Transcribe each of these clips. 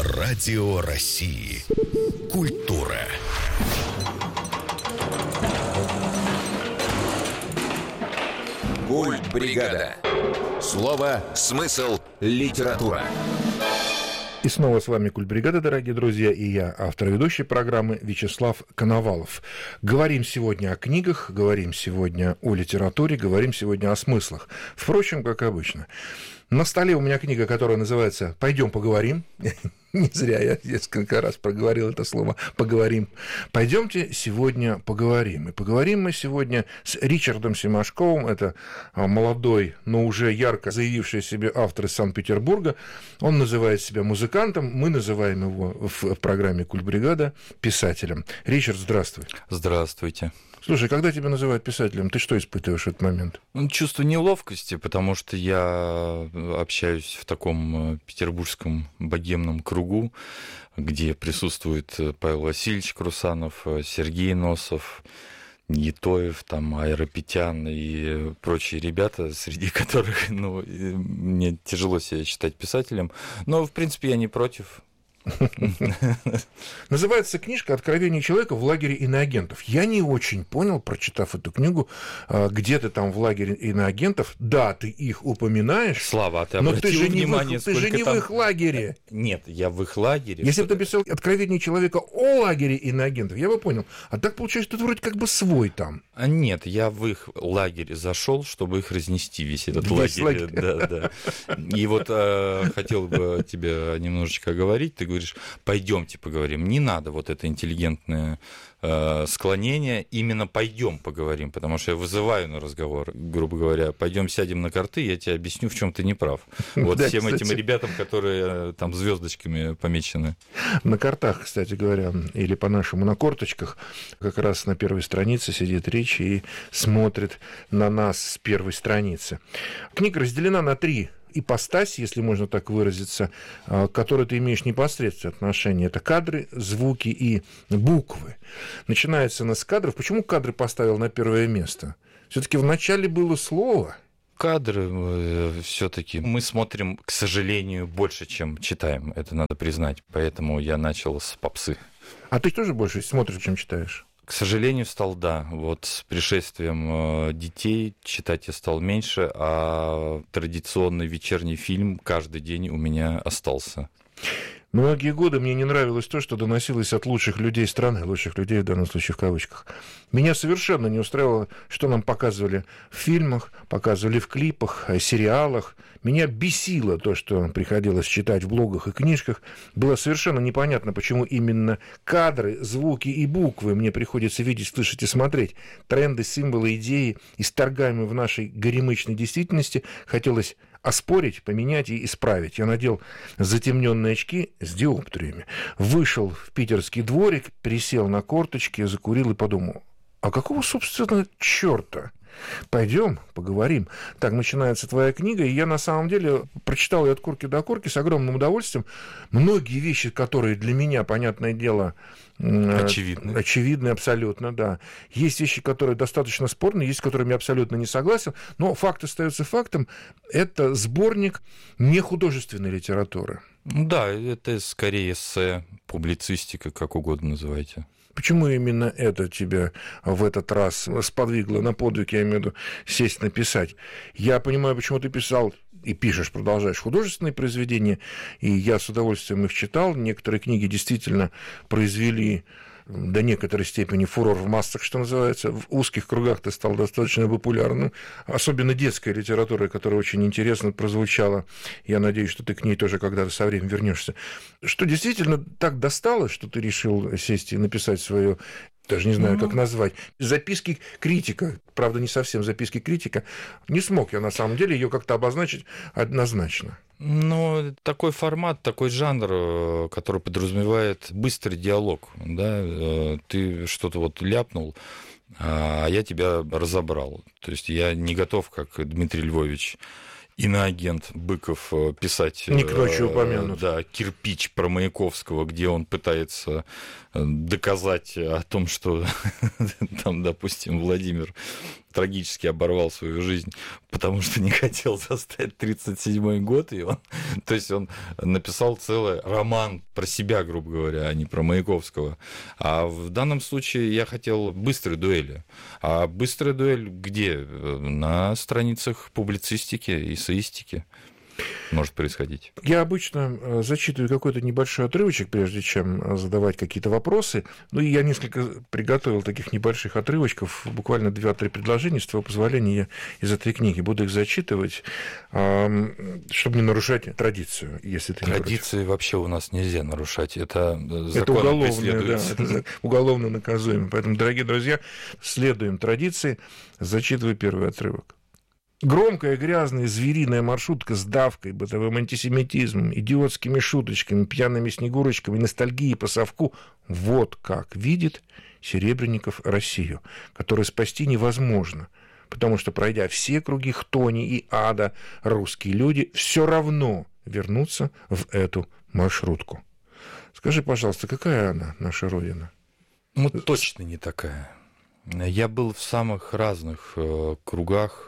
Радио России. Культура. Культбригада. Слово, смысл, литература. И снова с вами Культбригада, дорогие друзья, и я, автор и ведущий программы Вячеслав Коновалов. Говорим сегодня о книгах, говорим сегодня о литературе, говорим сегодня о смыслах. Впрочем, как обычно. На столе у меня книга, которая называется «Пойдем поговорим». Не зря я несколько раз проговорил это слово «поговорим». Пойдемте сегодня поговорим. И поговорим мы сегодня с Ричардом Семашковым. Это молодой, но уже ярко заявивший себе автор из Санкт-Петербурга. Он называет себя музыкантом. Мы называем его в программе «Культбригада» писателем. Ричард, здравствуй. Здравствуйте. Слушай, когда тебя называют писателем, ты что испытываешь в этот момент? Чувство неловкости, потому что я общаюсь в таком петербургском богемном кругу, где присутствует Павел Васильевич Крусанов, Сергей Носов, Етоев, там, Айрапетян и прочие ребята, среди которых мне тяжело себя считать писателем. Но, в принципе, я не против. Называется книжка «Откровение человека в лагере иноагентов». Я не очень понял, прочитав эту книгу, где ты там в лагере иноагентов. Да, ты их упоминаешь. Слава, а ты обратил внимание, ты же не в их лагере. Нет, я в их лагере. Если бы ты писал «Откровение человека о лагере иноагентов», я бы понял. А так получается, что ты вроде как бы свой там. А нет, я в их лагерь зашел, чтобы их разнести, весь этот лагерь. Да. И вот хотел бы тебя немножечко оговорить. Ты говоришь, пойдемте поговорим. Не надо вот это интеллигентное склонение. Именно пойдем поговорим, потому что я вызываю на разговор, грубо говоря, пойдем сядем на карты, я тебе объясню, в чем ты не прав. Вот да, всем этим ребятам, которые там звездочками помечены. На картах, кстати говоря, или по-нашему на корточках, как раз на первой странице сидит Рич и смотрит на нас с первой страницы. Книга разделена на 3 ипостась, если можно так выразиться, к которой ты имеешь непосредственное отношение. Это кадры, звуки и буквы. Начинается она с кадров. Почему кадры поставил на первое место? Все-таки вначале было слово. Кадры все-таки мы смотрим, к сожалению, больше, чем читаем. Это надо признать. Поэтому я начал с попсы. А ты тоже больше смотришь, чем читаешь? К сожалению, стал, да. Вот с пришествием детей читать я стал меньше, а традиционный вечерний фильм каждый день у меня остался. Многие годы мне не нравилось то, что доносилось от лучших людей страны, лучших людей в данном случае в кавычках. Меня совершенно не устраивало, что нам показывали в фильмах, показывали в клипах, сериалах. Меня бесило то, что приходилось читать в блогах и книжках. Было совершенно непонятно, почему именно кадры, звуки и буквы мне приходится видеть, слышать и смотреть. Тренды, символы, идеи, исторгаемые в нашей горемычной действительности, хотелось оспорить, поменять и исправить. Я надел затемненные очки с диоптриями, вышел в питерский дворик, присел на корточки, закурил и подумал, а какого, собственно, черта? Пойдем, поговорим. Так начинается твоя книга, и я на самом деле прочитал ее от корки до корки с огромным удовольствием. Многие вещи, которые для меня, понятное дело, очевидны абсолютно, да. Есть вещи, которые достаточно спорные, есть, с которыми я абсолютно не согласен, но факт остается фактом. Это сборник нехудожественной литературы. Да, это скорее эссе, публицистика, как угодно называйте. Почему именно это тебя в этот раз сподвигло на подвиг, я имею в виду, сесть написать? Я понимаю, почему ты писал и пишешь, продолжаешь художественные произведения, и я с удовольствием их читал. Некоторые книги действительно произвели до некоторой степени фурор в массах, что называется. В узких кругах ты стал достаточно популярным. Особенно детская литература, которая очень интересно прозвучала. Я надеюсь, что ты к ней тоже когда-то со временем вернешься. Что действительно так достало, что ты решил сесть и написать свою, даже не знаю, как назвать, записки критика. Правда, не совсем записки критика. Не смог я, на самом деле, ее как-то обозначить однозначно. Ну, такой формат, такой жанр, который подразумевает быстрый диалог. Да? Ты что-то вот ляпнул, а я тебя разобрал. То есть я не готов, как Дмитрий Львович, иноагент Быков, писать не к ночи упомянут. Да, кирпич про Маяковского, где он пытается доказать о том, что там, допустим, Владимир трагически оборвал свою жизнь, потому что не хотел застать 1937 год, и он написал целый роман про себя, грубо говоря, а не про Маяковского. А в данном случае я хотел быстрой дуэли. А быстрая дуэль где? На страницах публицистики и эссеистики может происходить. Я обычно зачитываю какой-то небольшой отрывочек, прежде чем задавать какие-то вопросы. Ну, и я несколько приготовил таких небольших отрывочков, буквально 2-3 предложения. С твоего позволения я из этой книги буду их зачитывать, чтобы не нарушать традицию, если ты не против. Традиции вообще у нас нельзя нарушать. Это уголовно, да, это уголовно наказуемо. Поэтому, дорогие друзья, следуем традиции. Зачитываю первый отрывок. Громкая, грязная, звериная маршрутка с давкой, бытовым антисемитизмом, идиотскими шуточками, пьяными снегурочками, ностальгией по совку. Вот как видит Серебренников Россию, которую спасти невозможно, потому что, пройдя все круги хтони и ада, русские люди все равно вернутся в эту маршрутку. Скажи, пожалуйста, какая она, наша Родина? Ну, точно не такая. Я был в самых разных кругах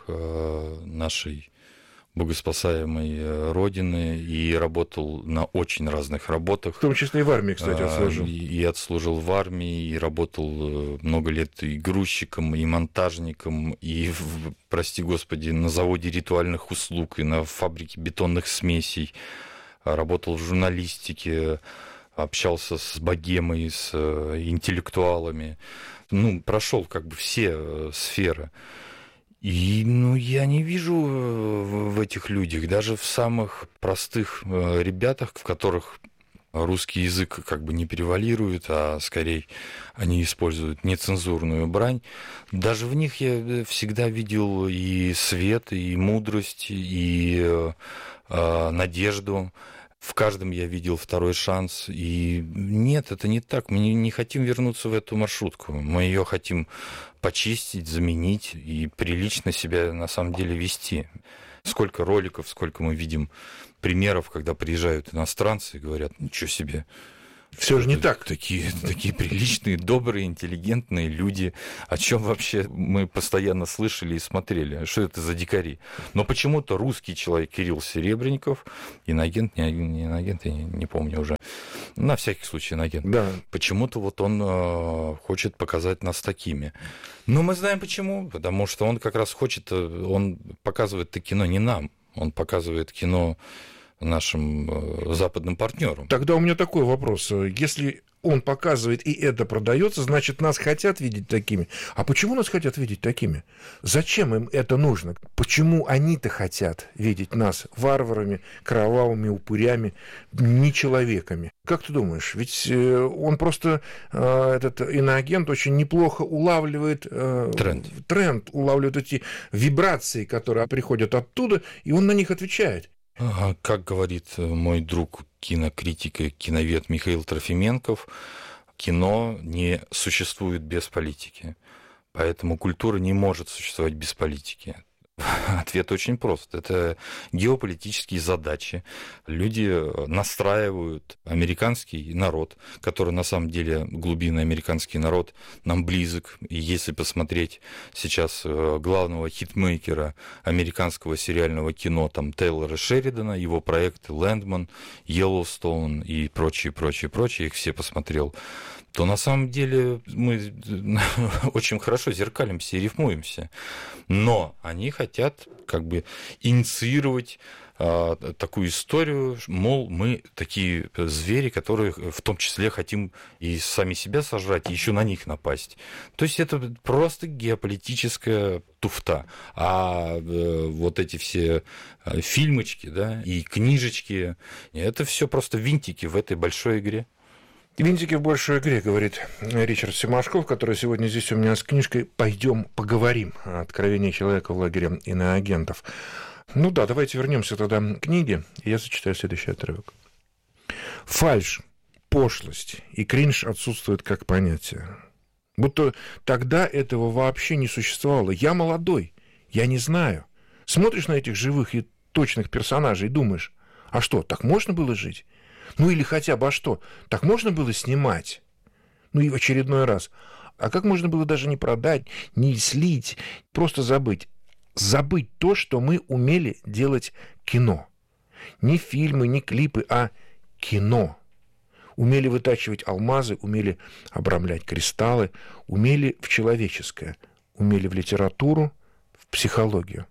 нашей богоспасаемой Родины и работал на очень разных работах. В том числе и в армии, кстати, отслужил. И отслужил в армии, и работал много лет и грузчиком, и монтажником, и, прости господи, на заводе ритуальных услуг, и на фабрике бетонных смесей. Работал в журналистике, общался с богемой, с интеллектуалами. Прошел как бы все сферы. И, я не вижу в этих людях, даже в самых простых ребятах, в которых русский язык как бы не превалирует, а скорее они используют нецензурную брань, даже в них я всегда видел и свет, и мудрость, и надежду. В каждом я видел второй шанс. И нет, это не так. Мы не хотим вернуться в эту маршрутку. Мы ее хотим почистить, заменить и прилично себя на самом деле вести. Сколько роликов, сколько мы видим примеров, когда приезжают иностранцы и говорят, ничего себе. Все же не так. Такие приличные, добрые, интеллигентные люди. О чем вообще мы постоянно слышали и смотрели? Что это за дикари? Но почему-то русский человек Кирилл Серебренников, иноагент, не иноагент, я не помню уже, на всякий случай иноагент, да. Почему-то вот он хочет показать нас такими. Но мы знаем почему. Потому что он как раз он показывает это кино не нам, он показывает кино нашим западным партнерам. Тогда у меня такой вопрос. Если он показывает, и это продается, значит, нас хотят видеть такими. А почему нас хотят видеть такими? Зачем им это нужно? Почему они-то хотят видеть нас варварами, кровавыми упырями, не человеками? Как ты думаешь? Ведь он просто, этот иноагент, очень неплохо улавливает тренд, улавливает эти вибрации, которые приходят оттуда, и он на них отвечает. Как говорит мой друг, кинокритик и киновед Михаил Трофименков, кино не существует без политики. Поэтому культура не может существовать без политики. Ответ очень прост. Это геополитические задачи. Люди настраивают американский народ, который на самом деле глубинный американский народ нам близок. И если посмотреть сейчас главного хитмейкера американского сериального кино, там Тейлора Шеридана, его проекты «Лэндман», «Йеллоустоун» и прочие, их все посмотрел, то на самом деле мы очень хорошо зеркалимся и рифмуемся. Но они хотят как бы инициировать такую историю, мол, мы такие звери, которые в том числе хотим и сами себя сожрать, и еще на них напасть. То есть это просто геополитическая туфта. А вот эти все фильмочки, да, и книжечки, это все просто винтики в этой большой игре. «Винтики в большой игре», говорит Ричард Семашков, который сегодня здесь у меня с книжкой «Пойдем поговорим. Откровение человека в лагере иноагентов». Ну да, давайте вернемся тогда к книге, и я зачитаю следующий отрывок. «Фальшь, пошлость и кринж отсутствуют как понятие. Будто тогда этого вообще не существовало. Я молодой, я не знаю. Смотришь на этих живых и точных персонажей и думаешь, а что, так можно было жить? Ну или хотя бы, а что, так можно было снимать? Ну и в очередной раз. А как можно было даже не продать, не слить, просто забыть? Забыть то, что мы умели делать кино. Не фильмы, не клипы, а кино. Умели вытачивать алмазы, умели обрамлять кристаллы, умели в человеческое, умели в литературу, в психологию.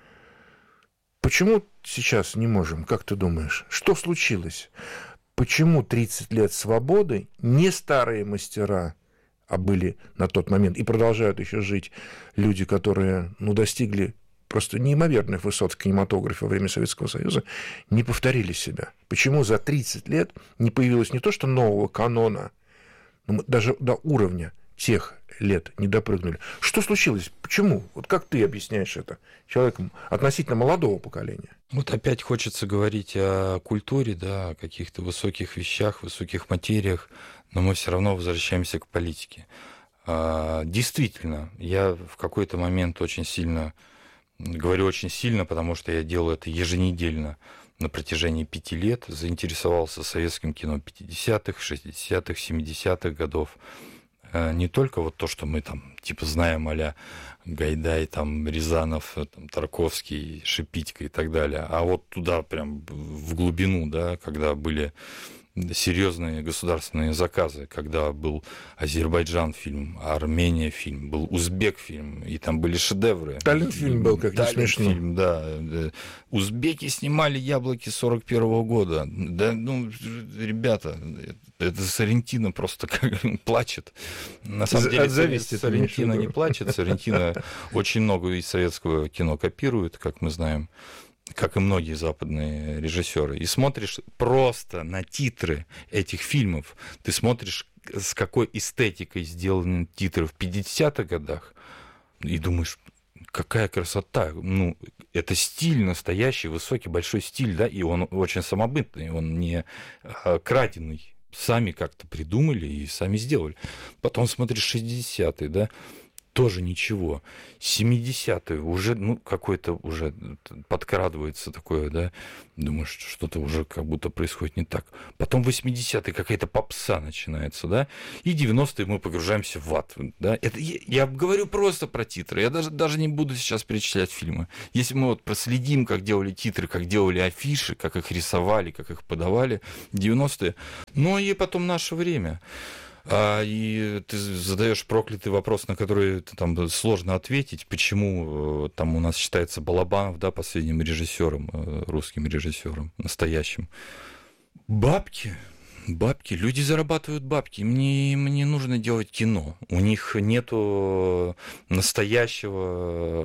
Почему сейчас не можем, как ты думаешь? Что случилось? Почему 30 лет свободы не старые мастера, а были на тот момент и продолжают еще жить люди, которые достигли просто неимоверных высот в кинематографе во время Советского Союза, не повторили себя? Почему за 30 лет не появилось не то что нового канона, но мы даже до уровня тех лет не допрыгнули? Что случилось? Почему? Вот как ты объясняешь это человеком относительно молодого поколения? Вот опять хочется говорить о культуре, да, о каких-то высоких вещах, высоких материях, но мы все равно возвращаемся к политике. Действительно, я в какой-то момент очень сильно, говорю очень сильно, потому что я делаю это еженедельно на протяжении 5 лет, заинтересовался советским кино 50-х, 60-х, 70-х годов. Не только вот то, что мы там типа знаем а-ля Гайдай, там, Рязанов, там, Тарковский, Шипитько и так далее, а вот туда прям в глубину, да, когда были серьезные государственные заказы, когда был Азербайджан фильм, Армения фильм, был Узбек фильм, и там были шедевры. Таллин фильм был, как не смешно. Фильм, да. Узбеки снимали «Яблоки» 41-го года. Да, ребята, это Соррентино просто плачет. На самом деле Соррентино не плачет, Соррентино очень много из советского кино копирует, как мы знаем, как и многие западные режиссеры. И смотришь просто на титры этих фильмов, ты смотришь, с какой эстетикой сделаны титры в 50-х годах, и думаешь, какая красота. Это стиль настоящий, высокий, большой стиль, да, и он очень самобытный, он не краденый. Сами как-то придумали и сами сделали. Потом смотришь 60-е, да, тоже ничего. 70-е уже, какой-то уже подкрадывается такое, да, думаешь, что-то уже как будто происходит не так. Потом 80-е какая-то попса начинается, да, и 90-е мы погружаемся в ад, да. Это я говорю просто про титры, я даже не буду сейчас перечислять фильмы. Если мы вот проследим, как делали титры, как делали афиши, как их рисовали, как их подавали, 90-е, и потом наше время. И ты задаешь проклятый вопрос, на который там сложно ответить, почему там у нас считается Балабанов, да, последним режиссером, русским режиссером, настоящим. Бабки, люди зарабатывают бабки, им не нужно делать кино. У них нету настоящего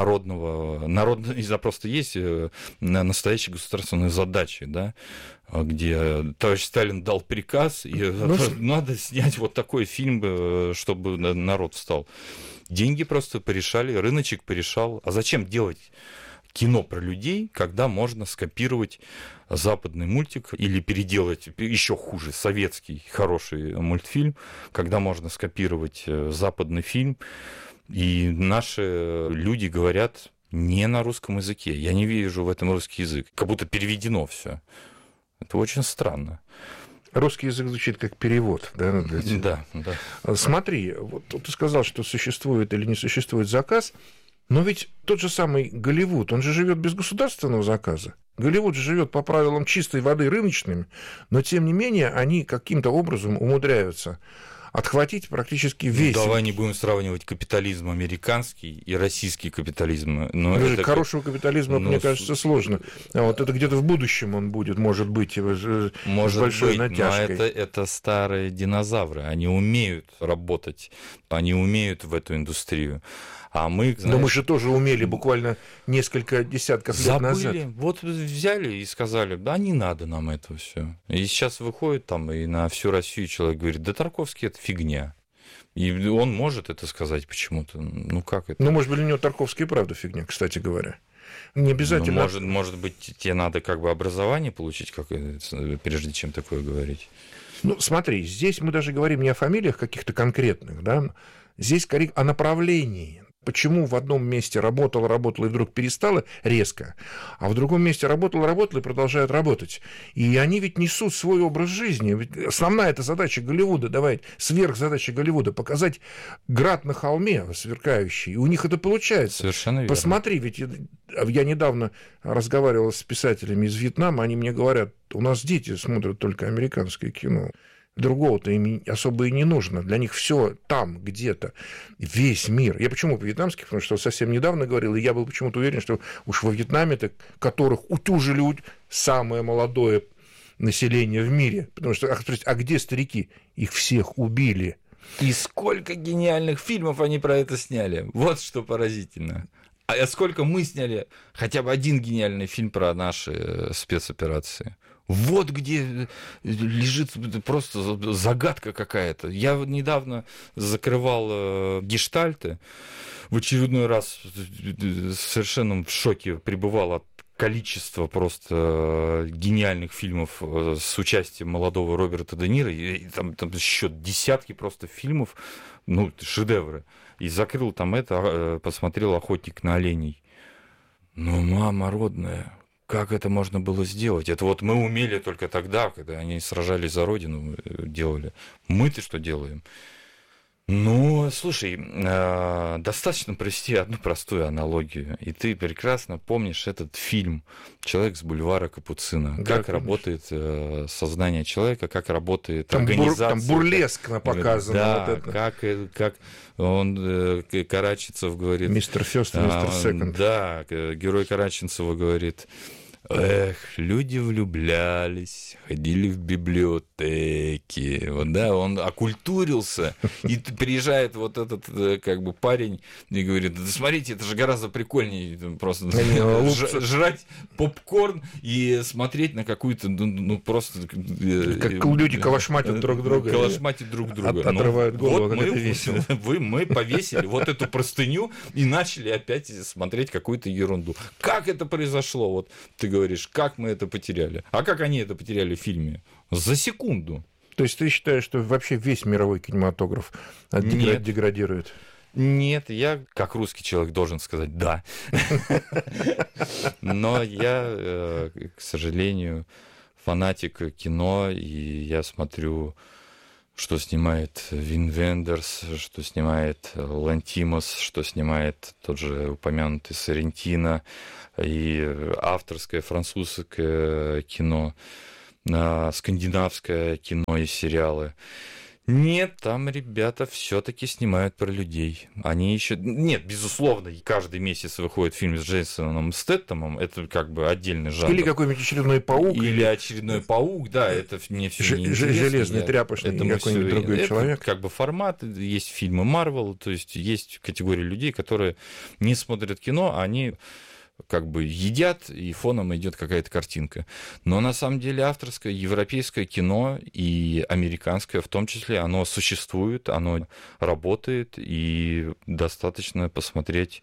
просто есть настоящие государственные задачи, да, где товарищ Сталин дал приказ, и надо снять вот такой фильм, чтобы народ встал. Деньги просто порешали, рыночек порешал. А зачем делать кино про людей, когда можно скопировать западный мультик или переделать еще хуже советский хороший мультфильм, когда можно скопировать западный фильм, и наши люди говорят не на русском языке. Я не вижу в этом русский язык. Как будто переведено все. Это очень странно. Русский язык звучит как перевод, да? Да. Смотри, вот ты сказал, что существует или не существует заказ, но ведь тот же самый Голливуд, он же живет без государственного заказа. Голливуд же живет по правилам чистой воды рыночными, но тем не менее они каким-то образом умудряются отхватить практически весь... Давай не будем сравнивать капитализм американский и российский капитализм. Даже хорошего капитализма, мне кажется, сложно. Вот это где-то в будущем он будет, может быть, с большой натяжкой. Но это старые динозавры. Они умеют работать, они умеют в эту индустрию. А мы, но мы же тоже умели буквально несколько десятков лет назад. Вот взяли и сказали, да, не надо нам этого все. И сейчас выходит там и на всю Россию человек говорит, да Тарковский это фигня. И он может это сказать почему-то. Как это? Может быть, для него Тарковский и правда фигня, кстати говоря. Не обязательно. Может быть, тебе надо образование получить, прежде чем такое говорить. Смотри, здесь мы даже говорим не о фамилиях каких-то конкретных, да, здесь скорее о направлении. почему в одном месте работало и вдруг перестало резко, а в другом месте работало и продолжает работать. И они ведь несут свой образ жизни. Ведь основная эта задача Голливуда, сверхзадача Голливуда, показать град на холме сверкающий. И у них это получается. Совершенно верно. Посмотри, ведь я недавно разговаривал с писателями из Вьетнама, они мне говорят, у нас дети смотрят только американское кино. Другого-то им особо и не нужно. Для них все там, где-то, весь мир. Я почему по-вьетнамски? Потому что совсем недавно говорил, и я был почему-то уверен, что уж во Вьетнаме-то, которых утюжили самое молодое население в мире. Потому что, а где старики? Их всех убили. И сколько гениальных фильмов они про это сняли. Вот что поразительно. А сколько мы сняли хотя бы один гениальный фильм про наши спецоперации. Вот где лежит просто загадка какая-то. Я недавно закрывал гештальты. В очередной раз в совершенном шоке пребывал от количества просто гениальных фильмов с участием молодого Роберта Де Ниро. И там счет десятки просто фильмов, шедевры. И закрыл там это, посмотрел «Охотник на оленей». Мама родная, как это можно было сделать? Это вот мы умели только тогда, когда они сражались за Родину, делали. Мы-то что делаем? Слушай, достаточно привести одну простую аналогию. И ты прекрасно помнишь этот фильм «Человек с бульвара Капуцина». Да, как работает сознание человека, как работает организация. Там бурлескно показано. Да, вот это. как он, Караченцев говорит... Мистер Фёст и мистер Секонд. Да, герой Караченцева говорит... люди влюблялись, ходили в библиотеки, он окультурился, и приезжает вот этот парень и говорит, да смотрите, это же гораздо прикольнее просто жрать попкорн и смотреть на какую-то, просто... Как люди калашматят друг друга. Отрывают голову, как это весело. Мы повесили вот эту простыню и начали опять смотреть какую-то ерунду. Как это произошло? Вот ты говоришь, как мы это потеряли. А как они это потеряли в фильме? За секунду. То есть ты считаешь, что вообще весь мировой кинематограф деградирует? Нет, я, как русский человек, должен сказать «да». Но я, к сожалению, фанатик кино, и я смотрю, что снимает Вин Вендерс, что снимает Лантимос, что снимает тот же упомянутый Соррентино, и авторское французское кино, скандинавское кино и сериалы. Нет, там ребята все-таки снимают про людей. Они еще... Нет, безусловно, каждый месяц выходит фильм с Джейсоном Стэттемом, это как бы отдельный жанр. Или какой-нибудь очередной паук. Или очередной паук, да, это мне все не интересно. Железный, тряпочный, это какой-нибудь другой человек. Как бы формат, есть фильмы Марвел, то есть есть категория людей, которые не смотрят кино, а они... как бы едят, и фоном идет какая-то картинка. Но на самом деле авторское европейское кино и американское в том числе, оно существует, оно работает, и достаточно посмотреть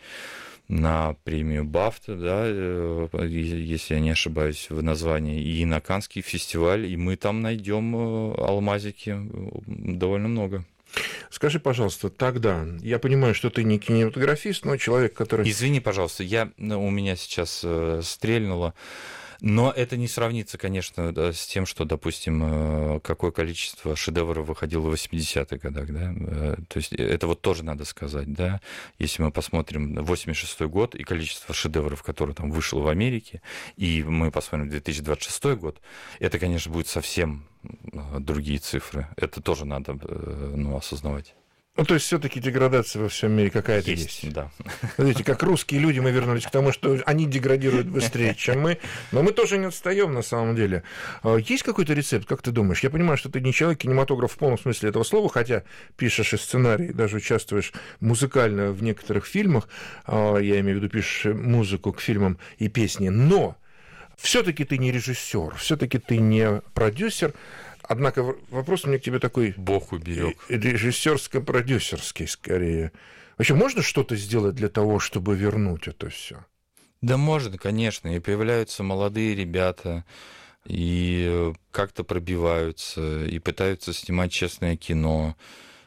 на премию Бафта, да, если я не ошибаюсь в названии, и на Каннский фестиваль, и мы там найдем алмазики довольно много. Скажи, пожалуйста, тогда, я понимаю, что ты не кинематографист, но человек, который... Извини, пожалуйста, у меня сейчас стрельнуло, но это не сравнится, конечно, с тем, что, допустим, какое количество шедевров выходило в 80-х годах, да, то есть это вот тоже надо сказать, да, если мы посмотрим 86-й год и количество шедевров, которые там вышло в Америке, и мы посмотрим 2026 год, это, конечно, будет совсем другие цифры. Это тоже надо осознавать. То есть все-таки деградация во всем мире какая-то есть. Да. Видите, как русские люди мы вернулись к тому, что они деградируют быстрее, чем мы, но мы тоже не отстаем на самом деле. Есть какой-то рецепт, как ты думаешь? Я понимаю, что ты не человек кинематограф в полном смысле этого слова, хотя пишешь и сценарий, даже участвуешь музыкально в некоторых фильмах, я имею в виду, пишешь музыку к фильмам и песни, но все-таки ты не режиссер, все-таки ты не продюсер. Однако вопрос у меня к тебе такой... Бог уберег. Режиссерско-продюсерский, скорее. Вообще, можно что-то сделать для того, чтобы вернуть это все? Да можно, конечно. И появляются молодые ребята, и как-то пробиваются, и пытаются снимать честное кино.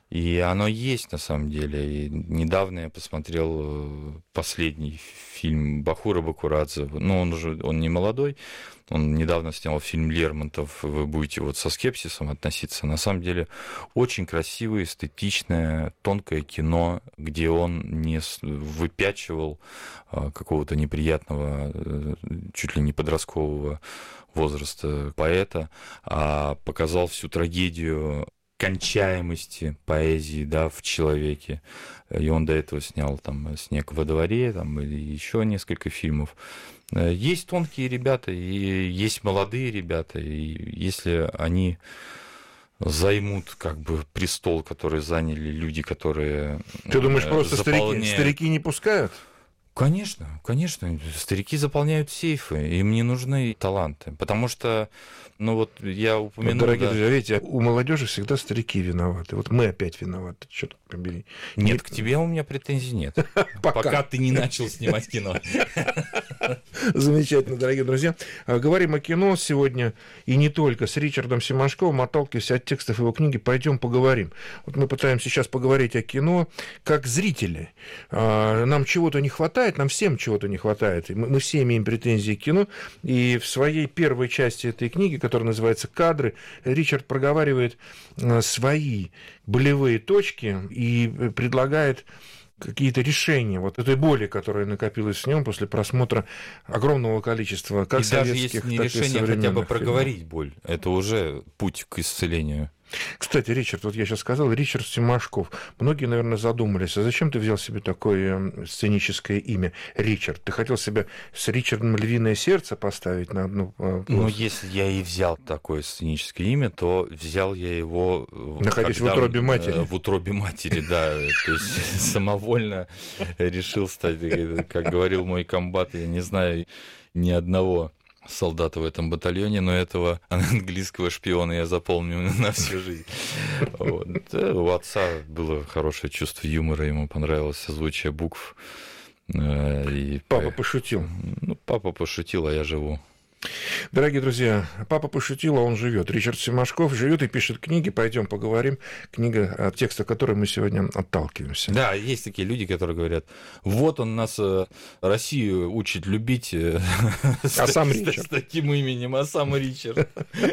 И оно есть, на самом деле. И недавно я посмотрел последний фильм Бахура Бакурадзе. Ну, он не молодой, он недавно снял фильм «Лермонтов». Вы будете вот со скепсисом относиться. На самом деле, очень красивое, эстетичное, тонкое кино, где он не выпячивал какого-то неприятного, чуть ли не подросткового возраста поэта, а показал всю трагедию кончаемости поэзии, да, в человеке. И он до этого снял там «Снег во дворе», там, или еще несколько фильмов. Есть тонкие ребята, и есть молодые ребята, и если они займут как бы престол, который заняли люди, которые... Ты думаешь, просто старики не пускают? Конечно, конечно. Старики заполняют сейфы, им не нужны таланты. Потому что, ну вот я упомянул... Дорогие друзья, видите, у молодежи всегда старики виноваты. Вот мы опять виноваты. Что тут побери? Нет, к тебе у меня претензий нет. Пока ты не начал снимать кино. Замечательно, дорогие друзья. Говорим о кино сегодня, и не только, с Ричардом Семашковым, отталкиваясь от текстов его книги «Пойдем поговорим». Вот мы пытаемся сейчас поговорить о кино как зрители. Нам чего-то не хватает, нам всем чего-то не хватает. Мы все имеем претензии к кино, и в своей первой части этой книги, которая называется «Кадры», Ричард проговаривает свои болевые точки и предлагает какие-то решения вот этой боли, которая накопилась в нем после просмотра огромного количества как и советских, даже если не так решение, и современных хотя бы фильмов. проговорить боль, это уже путь к исцелению. Кстати, Ричард, вот я сейчас сказал, Ричард Семашков. Многие, наверное, задумались, а зачем ты взял себе такое сценическое имя Ричард? Ты хотел себе с Ричардом «Львиное сердце» поставить на одну полосу? Ну, если я и взял такое сценическое имя, то взял я его... Находясь в утробе матери. В утробе матери, да. То есть самовольно решил стать, как говорил мой комбат, я не знаю ни одного солдата в этом батальоне, но этого английского шпиона я запомнил на всю жизнь. Вот. У отца было хорошее чувство юмора, ему понравилось созвучие букв. И... Папа пошутил. Ну, папа пошутил, а я живу. Дорогие друзья, папа пошутил, а он живет. Ричард Семашков живет и пишет книги. Пойдем поговорим. Книга, от текста которой мы сегодня отталкиваемся. Да, есть такие люди, которые говорят: вот он нас, Россию, учит любить, а сам Ричард. С таким именем, а сам Ричард.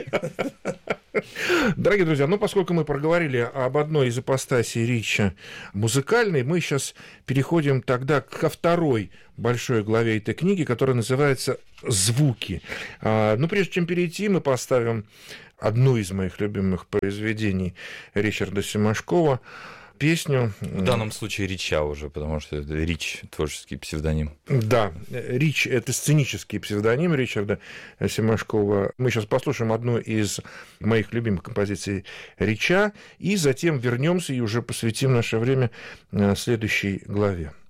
Дорогие друзья, ну, поскольку мы проговорили об одной из ипостасей Рича музыкальной, мы сейчас переходим тогда ко второй большой главе этой книги, которая называется «Звуки». Но прежде чем перейти, мы поставим одну из моих любимых произведений Ричарда Семашкова, песню. В данном случае Рича уже, потому что это Рич, творческий псевдоним. Да, Рич — это сценический псевдоним Ричарда Семашкова. Мы сейчас послушаем одну из моих любимых композиций Рича, и затем вернемся и уже посвятим наше время следующей главе.